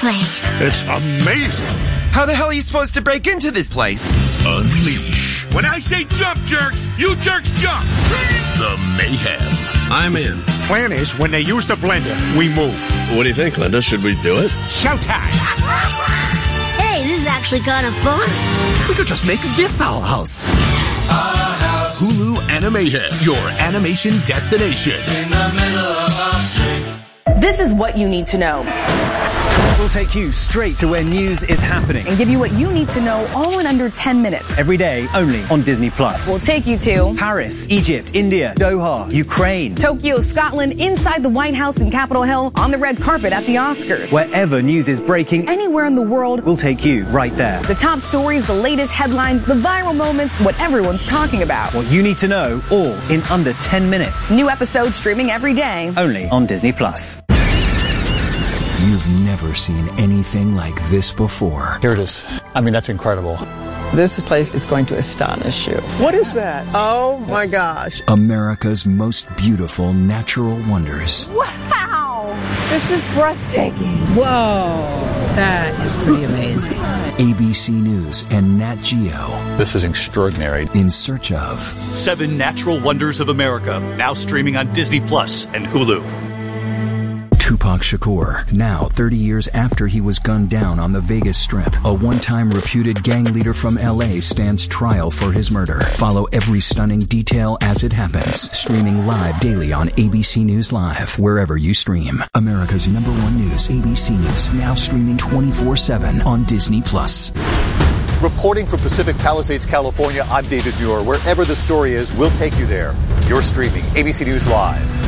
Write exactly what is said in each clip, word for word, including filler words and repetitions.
place. It's amazing. How the hell are you supposed to break into this place? Unleash. When I say jump, jerks, you jerks jump. The mayhem. I'm in. Plan is, when they use the blender, we move. What do you think, Linda? Should we do it? Showtime. Hey, this is actually kind of fun. We could just make this our house. Our house. Hulu Animahead, your animation destination. In the middle of our street. This is what you need to know. We'll take you straight to where news is happening and give you what you need to know all in under ten minutes. Every day, only on Disney Plus. We'll take you to Paris, Egypt, India, Doha, Ukraine, Tokyo, Scotland, inside the White House and Capitol Hill, on the red carpet at the Oscars. Wherever news is breaking, anywhere in the world, we'll take you right there. The top stories, the latest headlines, the viral moments, what everyone's talking about. What you need to know, all in under ten minutes. New episodes streaming every day. Only on Disney Plus. You've never seen anything like this before. Here it is. I mean, that's incredible. This place is going to astonish you. What is that? Oh my gosh. America's most beautiful natural wonders. Wow! This is breathtaking. Whoa! That is pretty amazing. A B C News and Nat Geo. This is extraordinary. In search of Seven Natural Wonders of America, now streaming on Disney Plus and Hulu. Tupac Shakur, now thirty years after he was gunned down on the Vegas Strip. A one-time reputed gang leader from L A stands trial for his murder. Follow every stunning detail as it happens. Streaming live daily on A B C News Live, wherever you stream. America's number one news, A B C News, now streaming twenty-four seven on Disney Plus. Reporting from Pacific Palisades, California, I'm David Muir. Wherever the story is, we'll take you there. You're streaming A B C News Live.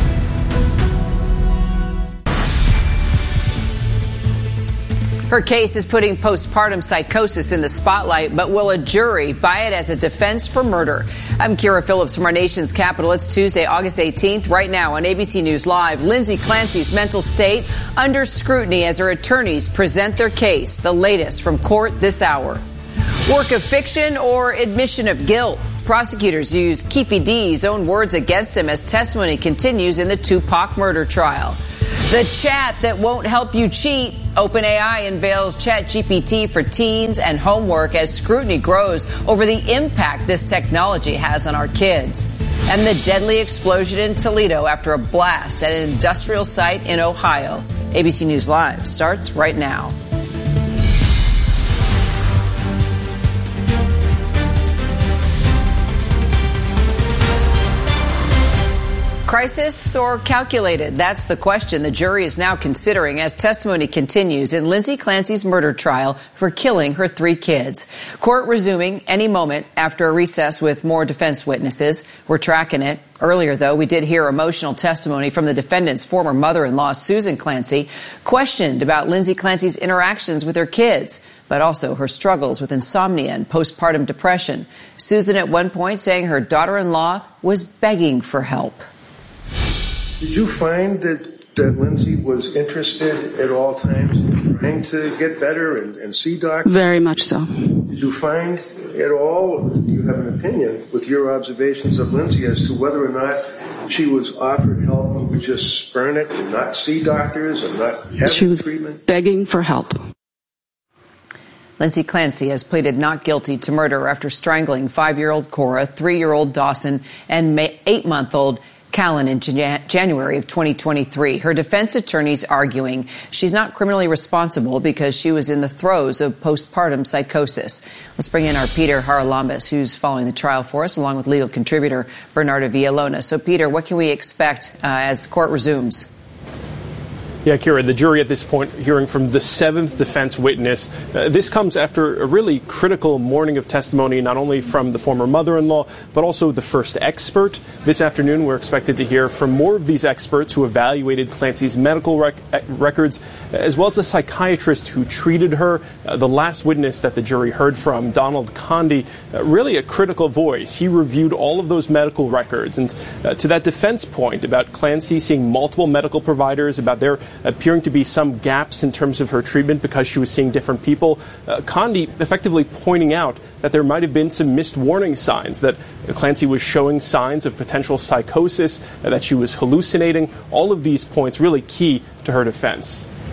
Her case is putting postpartum psychosis in the spotlight, but will a jury buy it as a defense for murder? I'm Kira Phillips from our nation's capital. It's Tuesday, August eighteenth. Right now on A B C News Live, Lindsay Clancy's mental state under scrutiny as her attorneys present their case. The latest from court this hour. Work of fiction or admission of guilt? Prosecutors use Keffe D's own words against him as testimony continues in the Tupac murder trial. The chat that won't help you cheat. OpenAI unveils ChatGPT for teens and homework as scrutiny grows over the impact this technology has on our kids. And the deadly explosion in Toledo after a blast at an industrial site in Ohio. A B C News Live starts right now. Crisis or calculated? That's the question the jury is now considering as testimony continues in Lindsay Clancy's murder trial for killing her three kids. Court resuming any moment after a recess with more defense witnesses. We're tracking it. Earlier, though, we did hear emotional testimony from the defendant's former mother-in-law, Susan Clancy, questioned about Lindsay Clancy's interactions with her kids, but also her struggles with insomnia and postpartum depression. Susan at one point saying her daughter-in-law was begging for help. Did you find that, that Lindsay was interested at all times in trying to get better and, and see doctors? Very much so. Did you find at all, do you have an opinion with your observations of Lindsay as to whether or not she was offered help and would just spurn it and not see doctors and not have she was treatment? Begging for help. Lindsay Clancy has pleaded not guilty to murder after strangling five-year-old Cora, three-year-old Dawson, and eight-month-old Callan in Jan- January of twenty twenty-three. Her defense attorneys arguing she's not criminally responsible because she was in the throes of postpartum psychosis. Let's bring in our Peter Haralambous, who's following the trial for us, along with legal contributor Bernardo Villalona. So, Peter, what can we expect uh, as court resumes? Yeah, Kira, the jury at this point hearing from the seventh defense witness. Uh, this comes after a really critical morning of testimony, not only from the former mother-in-law, but also the first expert. This afternoon, we're expected to hear from more of these experts who evaluated Clancy's medical rec- records, as well as the psychiatrist who treated her. Uh, the last witness that the jury heard from, Donald Condi, uh, really a critical voice. He reviewed all of those medical records. And uh, to that defense point about Clancy seeing multiple medical providers, about their appearing to be some gaps in terms of her treatment because she was seeing different people. Uh, Condi effectively pointing out that there might have been some missed warning signs, that Clancy was showing signs of potential psychosis, uh, that she was hallucinating. All of these points really key to her defense.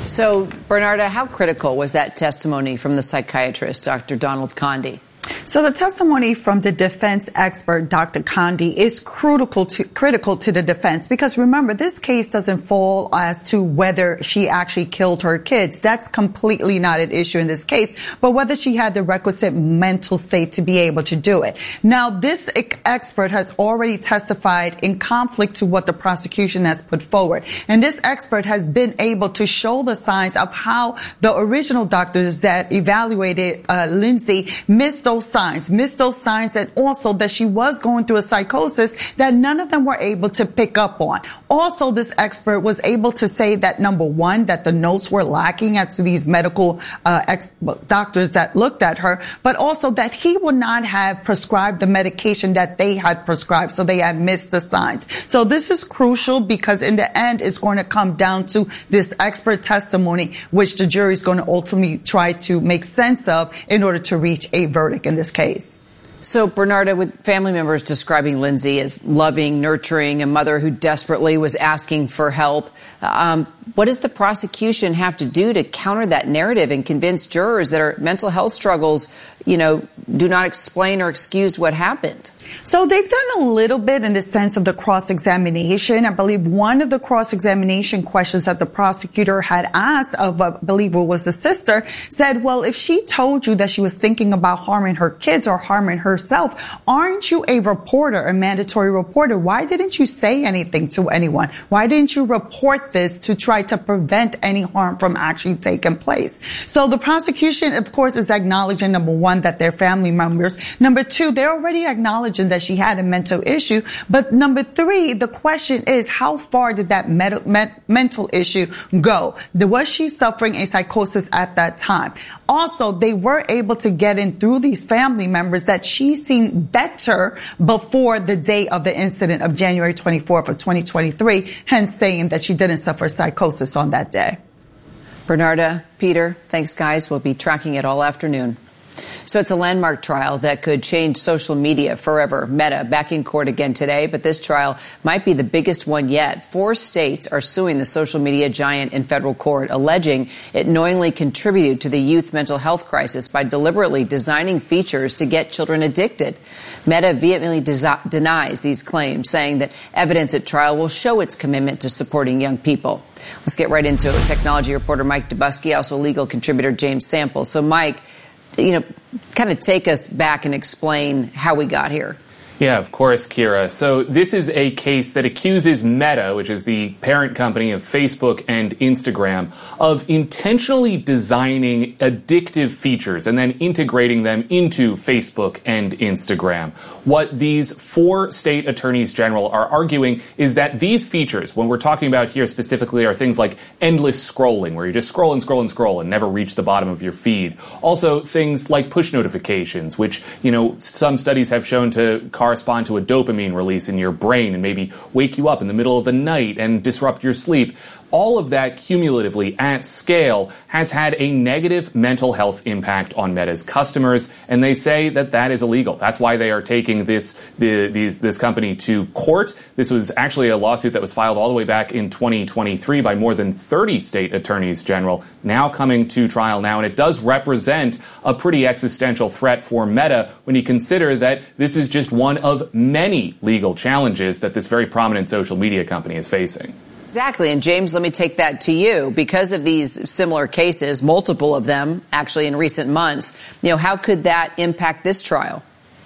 So, Bernarda, how critical was that testimony from the psychiatrist, Doctor Donald Conde? So the testimony from the defense expert, Doctor Conde, is critical to, critical to the defense because remember, this case doesn't fall as to whether she actually killed her kids. That's completely not an issue in this case, but whether she had the requisite mental state to be able to do it. Now, this expert has already testified in conflict to what the prosecution has put forward. And this expert has been able to show the signs of how the original doctors that evaluated uh, Lindsay missed those signs, missed those signs, and also that she was going through a psychosis that none of them were able to pick up on. Also, this expert was able to say that, number one, that the notes were lacking as to these medical uh, ex- doctors that looked at her, but also that he would not have prescribed the medication that they had prescribed, so they had missed the signs. So this is crucial because in the end, it's going to come down to this expert testimony, which the jury is going to ultimately try to make sense of in order to reach a verdict in this case. So, Bernarda, with family members describing Lindsay as loving, nurturing, a mother who desperately was asking for help, um, what does the prosecution have to do to counter that narrative and convince jurors that her mental health struggles, you know, do not explain or excuse what happened? So they've done a little bit in the sense of the cross-examination. I believe one of the cross-examination questions that the prosecutor had asked of, I believe it was the sister, said, well, if she told you that she was thinking about harming her kids or harming herself, aren't you a reporter, a mandatory reporter? Why didn't you say anything to anyone? Why didn't you report this to try to prevent any harm from actually taking place? So the prosecution, of course, is acknowledging, number one, that they're family members. Number two, they're already acknowledging that she had a mental issue. But number three, the question is, how far did that med- med- mental issue go? Was she suffering a psychosis at that time? Also, they were able to get in through these family members that she seemed better before the day of the incident of January twenty-fourth of twenty twenty-three, hence saying that she didn't suffer psychosis on that day. Bernarda, Peter, thanks, guys. We'll be tracking it all afternoon. So it's a landmark trial that could change social media forever. Meta back in court again today, but this trial might be the biggest one yet. Four states are suing the social media giant in federal court, alleging it knowingly contributed to the youth mental health crisis by deliberately designing features to get children addicted. Meta vehemently desi- denies these claims, saying that evidence at trial will show its commitment to supporting young people. Let's get right into it. Technology reporter Mike Dubusky, also legal contributor James Sample. So, Mike, you know, kind of take us back and explain how we got here. Yeah, of course, Kira. So this is a case that accuses Meta, which is the parent company of Facebook and Instagram, of intentionally designing addictive features and then integrating them into Facebook and Instagram. What these four state attorneys general are arguing is that these features, when we're talking about here specifically, are things like endless scrolling, where you just scroll and scroll and scroll and never reach the bottom of your feed. Also, things like push notifications, which, you know, some studies have shown to correspond to a dopamine release in your brain and maybe wake you up in the middle of the night and disrupt your sleep. All of that cumulatively at scale has had a negative mental health impact on Meta's customers, and they say that that is illegal. That's why they are taking this the, these, this company to court. This was actually a lawsuit that was filed all the way back in twenty twenty-three by more than thirty state attorneys general, now coming to trial now, and it does represent a pretty existential threat for Meta when you consider that this is just one of many legal challenges that this very prominent social media company is facing. Exactly. And James, let me take that to you. Because of these similar cases, multiple of them actually in recent months, you know, how could that impact this trial?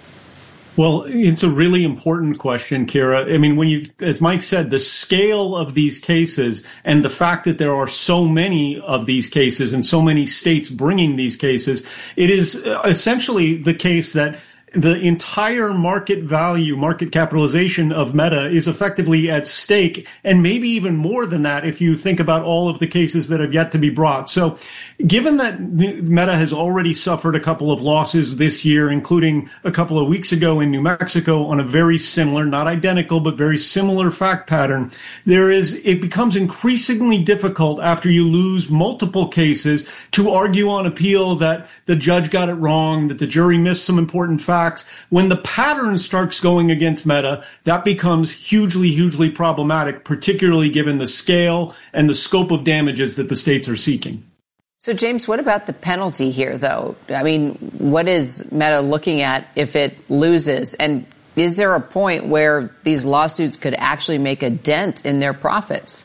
Well, it's a really important question, Kira. I mean, when you, as Mike said, the scale of these cases and the fact that there are so many of these cases and so many states bringing these cases, it is essentially the case that the entire market value, market capitalization of Meta is effectively at stake, and maybe even more than that if you think about all of the cases that have yet to be brought. So given that Meta has already suffered a couple of losses this year, including a couple of weeks ago in New Mexico on a very similar, not identical, but very similar fact pattern, there is, it becomes increasingly difficult after you lose multiple cases to argue on appeal that the judge got it wrong, that the jury missed some important facts, facts. When the pattern starts going against Meta, that becomes hugely, hugely problematic, particularly given the scale and the scope of damages that the states are seeking. So, James, what about the penalty here, though? I mean, what is Meta looking at if it loses? And is there a point where these lawsuits could actually make a dent in their profits?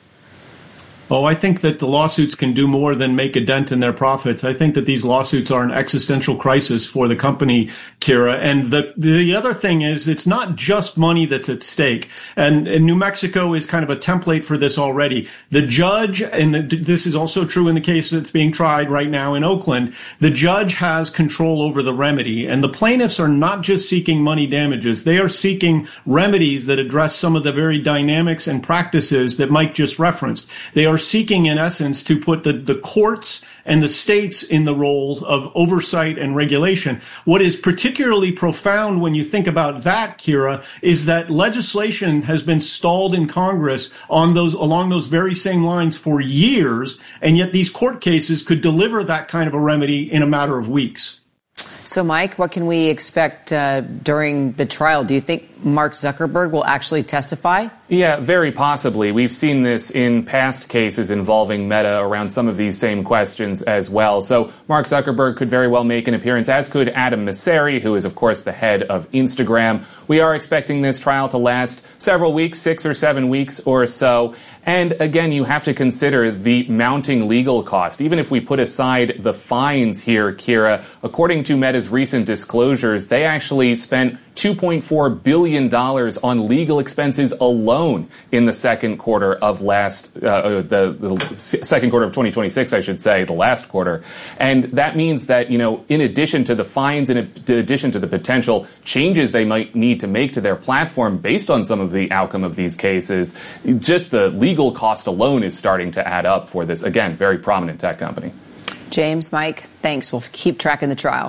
Oh, I think that the lawsuits can do more than make a dent in their profits. I think that these lawsuits are an existential crisis for the company, Kira. And the the other thing is, it's not just money that's at stake. And, and New Mexico is kind of a template for this already. The judge, and the, this is also true in the case that's being tried right now in Oakland, the judge has control over the remedy. And the plaintiffs are not just seeking money damages. They are seeking remedies that address some of the very dynamics and practices that Mike just referenced. They are seeking, in essence, to put the, the courts and the states in the roles of oversight and regulation. What is particularly profound when you think about that, Kira, is that legislation has been stalled in Congress on those along those very same lines for years, and yet these court cases could deliver that kind of a remedy in a matter of weeks. So, Mike, what can we expect uh, during the trial? Do you think Mark Zuckerberg will actually testify? Yeah, very possibly. We've seen this in past cases involving Meta around some of these same questions as well. So Mark Zuckerberg could very well make an appearance, as could Adam Mosseri, who is, of course, the head of Instagram. We are expecting this trial to last several weeks, six or seven weeks or so. And again, you have to consider the mounting legal cost. Even if we put aside the fines here, Kira, according to Meta's recent disclosures, they actually spent two point four billion dollars on legal expenses alone in the second quarter of last, uh, the, the second quarter of twenty twenty-six, I should say, the last quarter. And that means that, you know, in addition to the fines, in addition to the potential changes they might need to make to their platform based on some of the outcome of these cases, just the legal cost alone is starting to add up for this, again, very prominent tech company. James, Mike, thanks. We'll keep tracking the trial.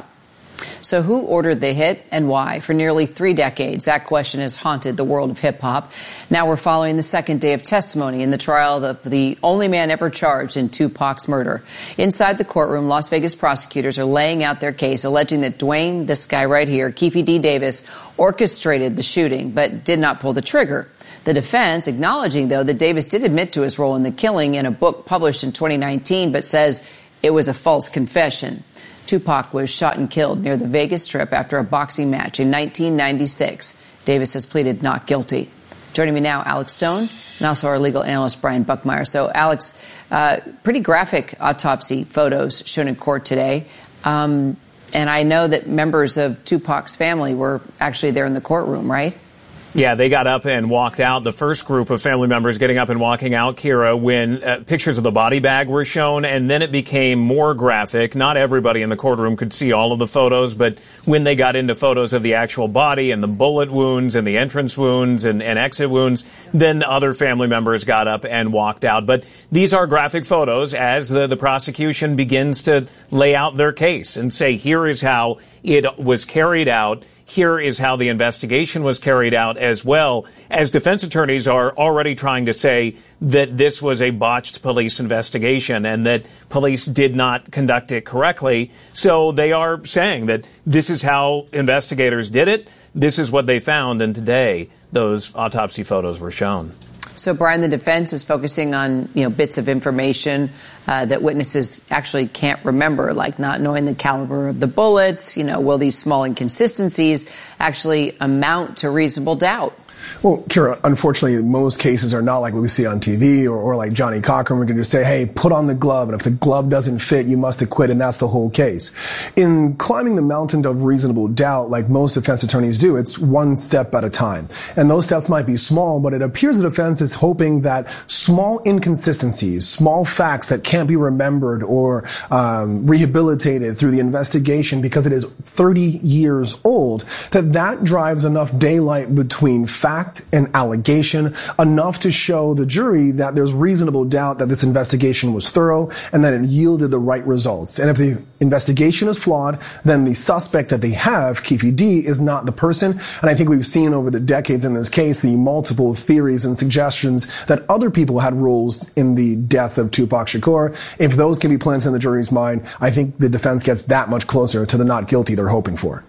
So who ordered the hit and why? For nearly three decades, that question has haunted the world of hip-hop. Now we're following the second day of testimony in the trial of the only man ever charged in Tupac's murder. Inside the courtroom, Las Vegas prosecutors are laying out their case, alleging that Dwayne, this guy right here, Keffe D. Davis, orchestrated the shooting, but did not pull the trigger. The defense, acknowledging, though, that Davis did admit to his role in the killing in a book published in twenty nineteen, but says it was a false confession. Tupac was shot and killed near the Vegas Strip after a boxing match in nineteen ninety-six. Davis has pleaded not guilty. Joining me now, Alex Stone, and also our legal analyst, Brian Buckmeyer. So, Alex, uh, pretty graphic autopsy photos shown in court today. Um, and I know that members of Tupac's family were actually there in the courtroom, right? Yeah, they got up and walked out. The first group of family members getting up and walking out, Kira, when uh, pictures of the body bag were shown, and then it became more graphic. Not everybody in the courtroom could see all of the photos, but when they got into photos of the actual body and the bullet wounds and the entrance wounds and, and exit wounds, then other family members got up and walked out. But these are graphic photos as the, the prosecution begins to lay out their case and say, here is how it was carried out. Here is how the investigation was carried out, as well as defense attorneys are already trying to say that this was a botched police investigation and that police did not conduct it correctly. So they are saying that this is how investigators did it. This is what they found. And today, those autopsy photos were shown. So, Brian, the defense is focusing on, you know, bits of information uh, that witnesses actually can't remember, like not knowing the caliber of the bullets. You know, will these small inconsistencies actually amount to reasonable doubt? Well, Kira, unfortunately, most cases are not like what we see on T V or, or like Johnny Cochran. We can just say, hey, put on the glove, and if the glove doesn't fit, you must acquit, and that's the whole case. In climbing the mountain of reasonable doubt, like most defense attorneys do, it's one step at a time. And those steps might be small, but it appears the defense is hoping that small inconsistencies, small facts that can't be remembered or um, rehabilitated through the investigation because it is thirty years old, that that drives enough daylight between facts and allegation, enough to show the jury that there's reasonable doubt that this investigation was thorough and that it yielded the right results. And if the investigation is flawed, then the suspect that they have, Keffe D, is not the person. And I think we've seen over the decades in this case the multiple theories and suggestions that other people had roles in the death of Tupac Shakur. If those can be planted in the jury's mind, I think the defense gets that much closer to the not guilty they're hoping for.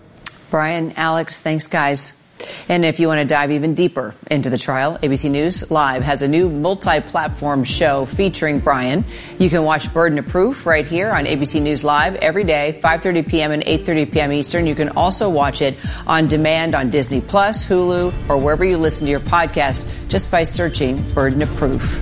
Brian, Alex, thanks, guys. And if you want to dive even deeper into the trial, A B C News Live has a new multi-platform show featuring Brian. You can watch Burden of Proof right here on A B C News Live every day, five thirty p.m. and eight thirty p.m. Eastern. You can also watch it on demand on Disney Plus, Hulu, or wherever you listen to your podcasts just by searching Burden of Proof.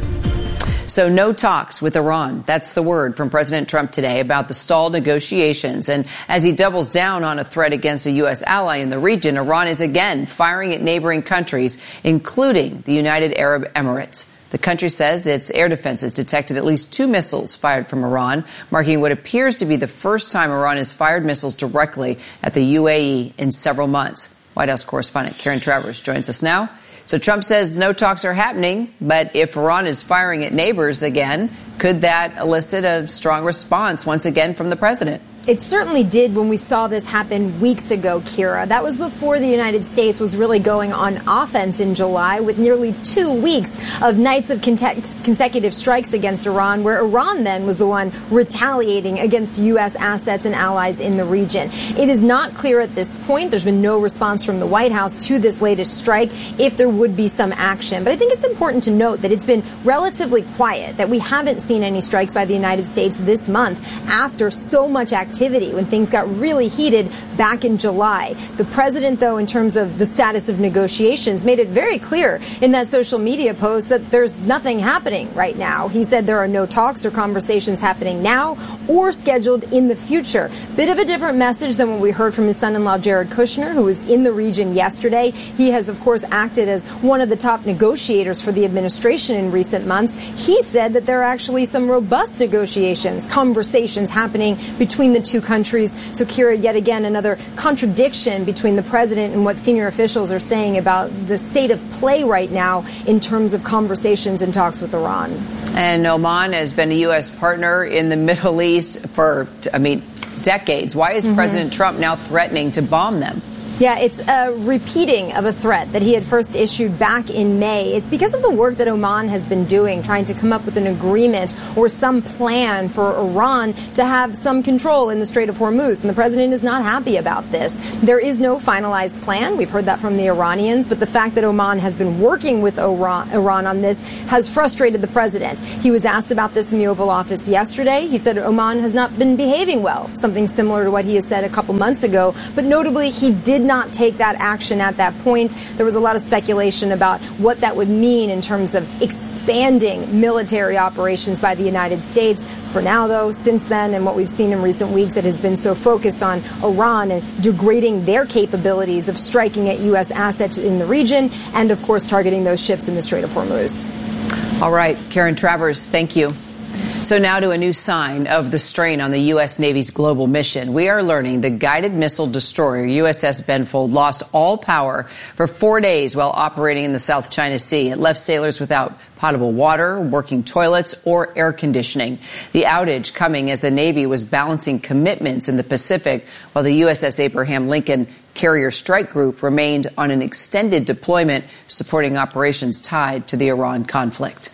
So no talks with Iran. That's the word from President Trump today about the stalled negotiations. And as he doubles down on a threat against a U S ally in the region, Iran is again firing at neighboring countries, including the United Arab Emirates. The country says its air defenses detected at least two missiles fired from Iran, marking what appears to be the first time Iran has fired missiles directly at the U A E in several months. White House correspondent Karen Travers joins us now. So Trump says no talks are happening, but if Iran is firing at neighbors again, could that elicit a strong response once again from the president? It certainly did when we saw this happen weeks ago, Kira. That was before the United States was really going on offense in July with nearly two weeks of nights of consecutive strikes against Iran, where Iran then was the one retaliating against U S assets and allies in the region. It is not clear at this point. There's been no response from the White House to this latest strike, if there would be some action. But I think it's important to note that it's been relatively quiet, that we haven't seen any strikes by the United States this month after so much activity. Activity when things got really heated back in July. The president, though, in terms of the status of negotiations, made it very clear in that social media post that there's nothing happening right now. He said there are no talks or conversations happening now or scheduled in the future. Bit of a different message than what we heard from his son-in-law, Jared Kushner, who was in the region yesterday. He has, of course, acted as one of the top negotiators for the administration in recent months. He said that there are actually some robust negotiations, conversations happening between the two countries. So, Kira, yet again, another contradiction between the president and what senior officials are saying about the state of play right now in terms of conversations and talks with Iran. And Oman has been a U S partner in the Middle East for, I mean, decades. Why is mm-hmm. President Trump now threatening to bomb them? Yeah, it's a repeating of a threat that he had first issued back in May. It's because of the work that Oman has been doing, trying to come up with an agreement or some plan for Iran to have some control in the Strait of Hormuz. And the president is not happy about this. There is no finalized plan. We've heard that from the Iranians. But the fact that Oman has been working with Iran, Iran on this has frustrated the president. He was asked about this in the Oval Office yesterday. He said Oman has not been behaving well, something similar to what he had said a couple months ago. But notably, he did not take that action at that point. There was a lot of speculation about what that would mean in terms of expanding military operations by the United States. For now, though, since then and what we've seen in recent weeks, it has been so focused on Iran and degrading their capabilities of striking at U S assets in the region and, of course, targeting those ships in the Strait of Hormuz. All right. Karen Travers, thank you. So now to a new sign of the strain on the U S. Navy's global mission. We are learning the guided missile destroyer U S S Benfold lost all power for four days while operating in the South China Sea. It left sailors without potable water, working toilets, or air conditioning. The outage coming as the Navy was balancing commitments in the Pacific while the U S S Abraham Lincoln Carrier Strike Group remained on an extended deployment supporting operations tied to the Iran conflict.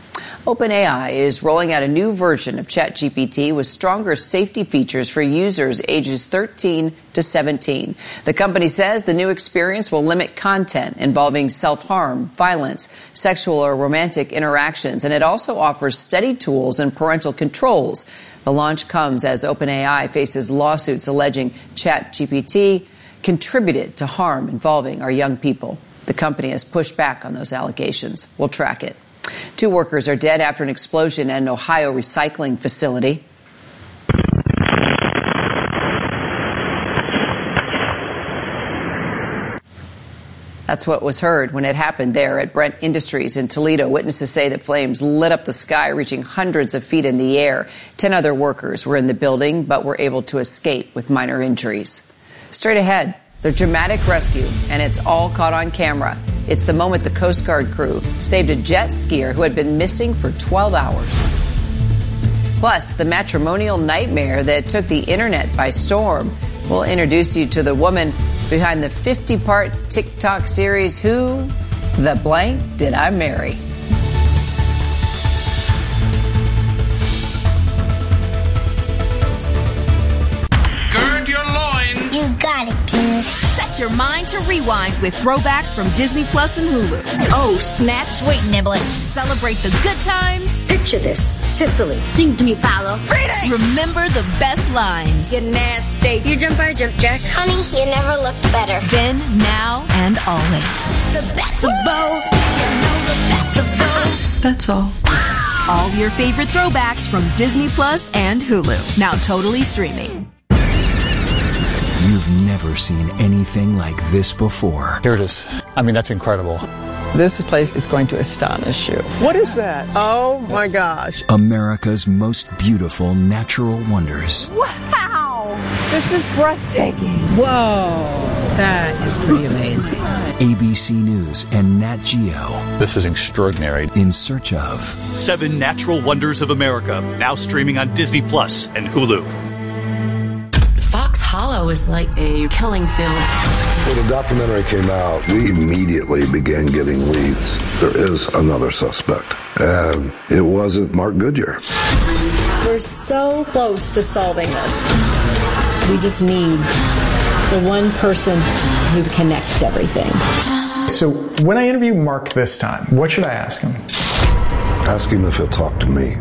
OpenAI is rolling out a new version of ChatGPT with stronger safety features for users ages thirteen to seventeen. The company says the new experience will limit content involving self-harm, violence, sexual or romantic interactions, and it also offers study tools and parental controls. The launch comes as OpenAI faces lawsuits alleging ChatGPT contributed to harm involving our young people. The company has pushed back on those allegations. We'll track it. Two workers are dead after an explosion at an Ohio recycling facility. That's what was heard when it happened there at Brent Industries in Toledo. Witnesses say that flames lit up the sky, reaching hundreds of feet in the air. Ten other workers were in the building, but were able to escape with minor injuries. Straight ahead, the dramatic rescue, and it's all caught on camera. It's the moment the Coast Guard crew saved a jet skier who had been missing for twelve hours. Plus, the matrimonial nightmare that took the internet by storm. We'll introduce you to the woman behind the fifty-part TikTok series, Who the Blank Did I Marry? Gird your loins. You got it, dude. your mind to rewind with throwbacks from Disney Plus and Hulu. Oh, snap, sweet niblets. Celebrate the good times. Picture this. Sicily. Sing to me, Paolo. Reading. Remember the best lines. You're nasty. You jump or jump jack. Honey, you never looked better. Then, now, and always. The best of both. You know the best of both. That's all. All your favorite throwbacks from Disney Plus and Hulu. Now totally streaming. You've never seen anything like this before. Here it is. I mean, that's incredible. This place is going to astonish you. What is that? Oh my gosh. America's most beautiful natural wonders. Wow. This is breathtaking. Whoa. That is pretty amazing. A B C News and Nat Geo. This is extraordinary. In search of Seven Natural Wonders of America, now streaming on Disney Plus and Hulu. Fox Hollow is like a killing field. When the documentary came out, we immediately began getting leads. There is another suspect, and it wasn't Mark Goodyear. We're so close to solving this. We just need the one person who connects everything. So when I interview Mark this time, what should I ask him? Ask him if he'll talk to me.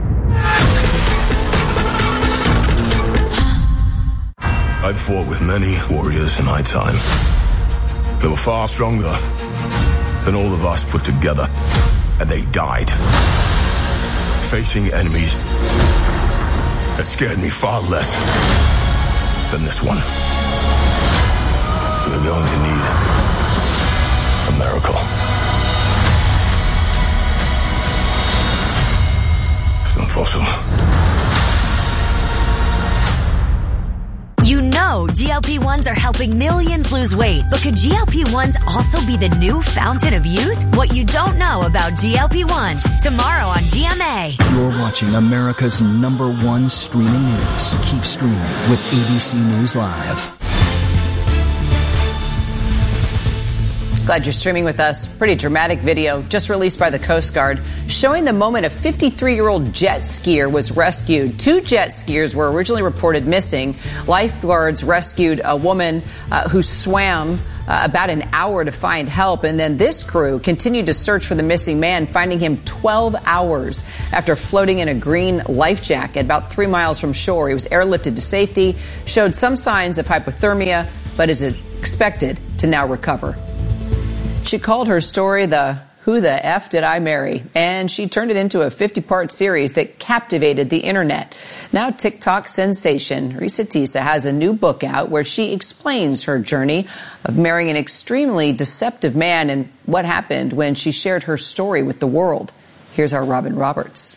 I've fought with many warriors in my time. They were far stronger than all of us put together, and they died facing enemies that scared me far less than this one. We're going to need a miracle. It's not possible. You know G L P ones are helping millions lose weight, but could G L P ones also be the new fountain of youth? What you don't know about G L P ones, tomorrow on G M A. You're watching America's number one streaming news. Keep streaming with A B C News Live. Glad you're streaming with us. Pretty dramatic video just released by the Coast Guard showing the moment a fifty-three-year-old jet skier was rescued. Two jet skiers were originally reported missing. Lifeguards rescued a woman uh, who swam uh, about an hour to find help. And then this crew continued to search for the missing man, finding him twelve hours after floating in a green life jacket about three miles from shore. He was airlifted to safety, showed some signs of hypothermia, but is expected to now recover. She called her story the Who the F Did I Marry? And she turned it into a fifty-part series that captivated the internet. Now TikTok sensation Risa Tisa has a new book out where she explains her journey of marrying an extremely deceptive man and what happened when she shared her story with the world. Here's our Robin Roberts.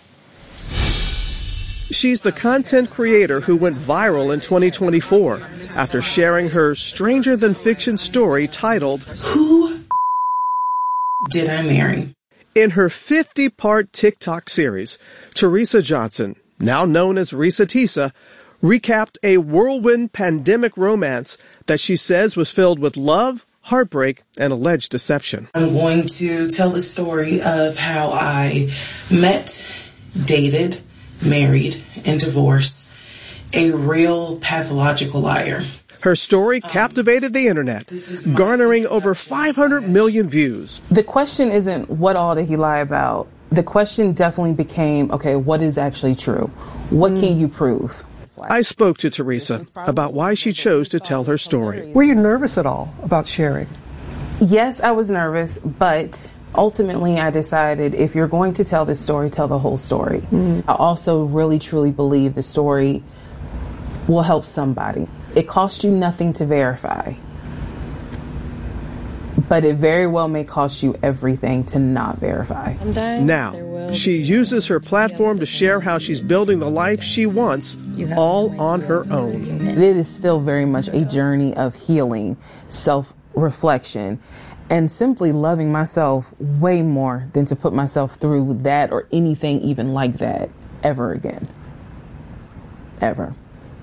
She's the content creator who went viral in twenty twenty-four after sharing her stranger-than-fiction story titled Who Did I Marry? In her fifty-part TikTok series, Teresa Johnson, now known as Risa Tisa, recapped a whirlwind pandemic romance that she says was filled with love, heartbreak, and alleged deception. I'm going to tell the story of how I met, dated, married, and divorced a real pathological liar. Her story captivated the internet, garnering over five hundred million views. The question isn't what all did he lie about. The question definitely became, okay, what is actually true? What mm. can you prove? I spoke to Teresa about why she chose to tell her story. Were you nervous at all about sharing? Yes, I was nervous, but ultimately I decided if you're going to tell this story, tell the whole story. Mm. I also really truly believe the story will help somebody. It costs you nothing to verify, but it very well may cost you everything to not verify. Now, she uses her platform to share how she's building the life she wants, all on her own. It is still very much a journey of healing, self-reflection, and simply loving myself way more than to put myself through that or anything even like that ever again. Ever.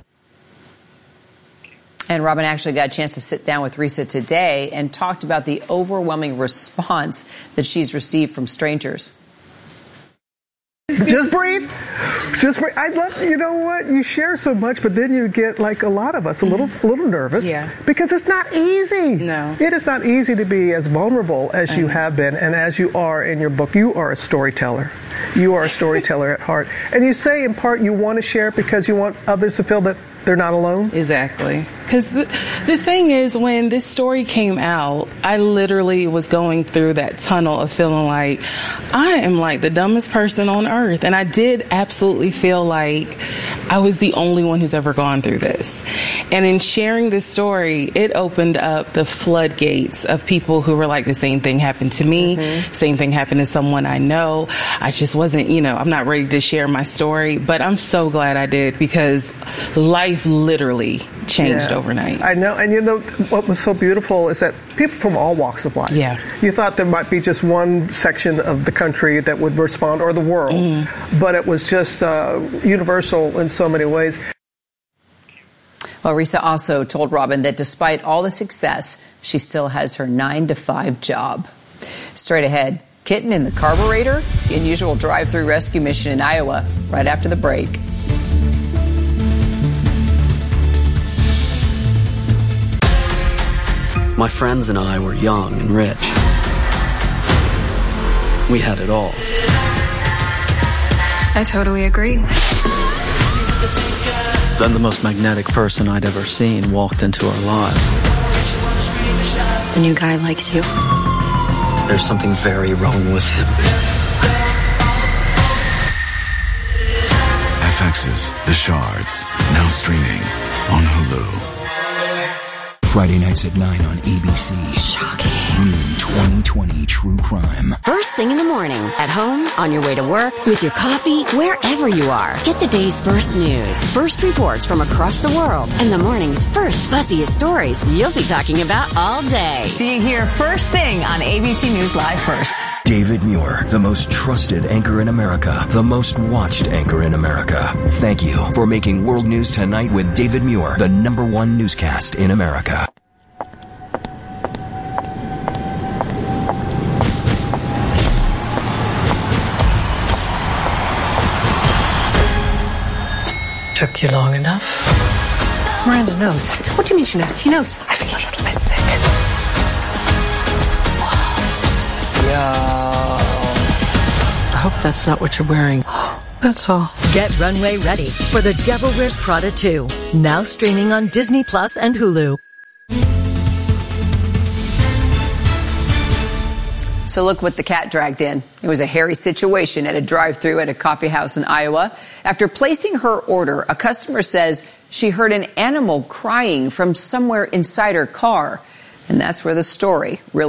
And Robin actually got a chance to sit down with Risa today and talked about the overwhelming response that she's received from strangers. Just breathe. Just, I love, you know what? You share so much, but then you get, like a lot of us, a little, a little nervous. Yeah. Because it's not easy. No. It is not easy to be as vulnerable as you have been, and as you are in your book. You are a storyteller. You are a storyteller at heart. And you say, in part, you want to share it because you want others to feel that they're not alone? Exactly. Because the, the thing is, when this story came out, I literally was going through that tunnel of feeling like I am like the dumbest person on earth. And I did absolutely feel like I was the only one who's ever gone through this. And in sharing this story, it opened up the floodgates of people who were like, the same thing happened to me. Mm-hmm. Same thing happened to someone I know. I just wasn't, you know, I'm not ready to share my story. But I'm so glad I did, because life literally changed yeah. overnight. I know. And you know, what was so beautiful is that people from all walks of life. Yeah. You thought there might be just one section of the country that would respond, or the world. Mm. But it was just uh, universal in so many ways. Well, Risa also told Robin that despite all the success, she still has her nine to five job. Straight ahead, Kitten in the carburetor, the unusual drive-through rescue mission in Iowa, right after the break. My friends and I were young and rich. We had it all. I totally agree. Then the most magnetic person I'd ever seen walked into our lives. The new guy likes you. There's something very wrong with him. F X's The Shards, now streaming on Hulu. Friday nights at nine on A B C. Shocking. New twenty twenty True Crime. First thing in the morning, at home, on your way to work, with your coffee, wherever you are. Get the day's first news, first reports from across the world, and the morning's first buzziest stories you'll be talking about all day. See you here first thing on A B C News Live First. David Muir, the most trusted anchor in America, the most watched anchor in America. Thank you for making World News Tonight with David Muir the number one newscast in America. Took you long enough? Miranda knows. What do you mean she knows? He knows. I think he's a little bit sick. Yo. I hope that's not what you're wearing. That's all. Get runway ready for The Devil Wears Prada two. Now streaming on Disney Plus and Hulu. So look what the cat dragged in. It was a hairy situation at a drive-thru at a coffee house in Iowa. After placing her order, a customer says she heard an animal crying from somewhere inside her car. And that's where the story really